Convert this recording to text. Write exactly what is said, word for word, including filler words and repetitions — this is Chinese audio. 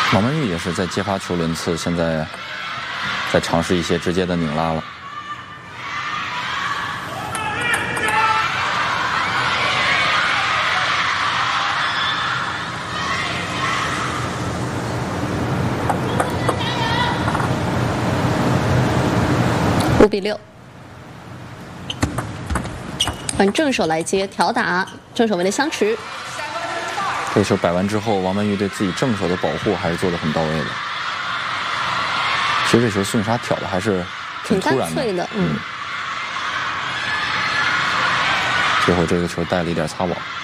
王曼玉也是在接发球轮次，现在在尝试一些直接的拧拉了。 五比六。换正手来接挑打，正手为了相持。 这个球摆完之后，王曼玉对自己正手的保护还是做得很到位的。其实这球孙颖莎挑的还是挺突然的， 挺干脆的，嗯。 最后这个球带了一点擦网。